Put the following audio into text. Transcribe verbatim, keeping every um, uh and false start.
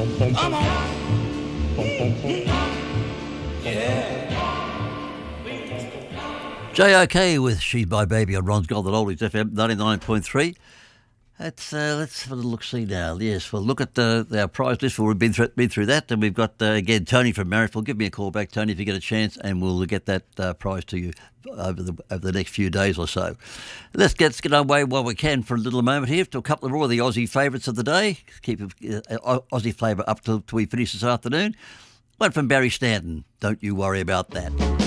Come on. Yeah. J O K with She's My Baby on Ron's Golden Oldies F M ninety-nine point three. Let's, uh, let's have a look-see now. Yes, we'll look at uh, our prize list. We've been through, been through that, and we've got, uh, again, Tony from Marrickville. Give me a call back, Tony, if you get a chance, and we'll get that uh, prize to you over the over the next few days or so. Let's get, let's get away while we can for a little moment here to a couple of more of the Aussie favourites of the day. Keep uh, Aussie flavour up till, till we finish this afternoon. One from Barry Stanton, Don't You Worry About That.